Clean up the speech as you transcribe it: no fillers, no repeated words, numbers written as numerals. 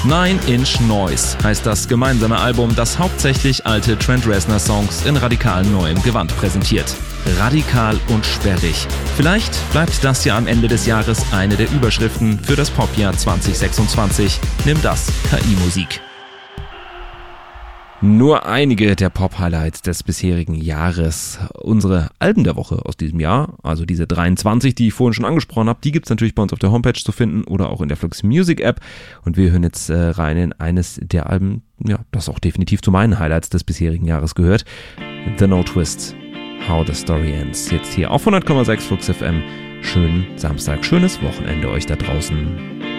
Nine Inch Noise heißt das gemeinsame Album, das hauptsächlich alte Trent Reznor-Songs in radikal neuem Gewand präsentiert. Radikal und sperrig. Vielleicht bleibt das ja am Ende des Jahres eine der Überschriften für das Popjahr 2026. Nimm das, KI-Musik. Nur einige der Pop-Highlights des bisherigen Jahres. Unsere Alben der Woche aus diesem Jahr, also diese 23, die ich vorhin schon angesprochen habe, die gibt es natürlich bei uns auf der Homepage zu finden oder auch in der Flux Music App. Und wir hören jetzt rein in eines der Alben, ja, das auch definitiv zu meinen Highlights des bisherigen Jahres gehört. The No Twist, How the Story Ends. Jetzt hier auf 100,6 Flux FM. Schönen Samstag, schönes Wochenende euch da draußen.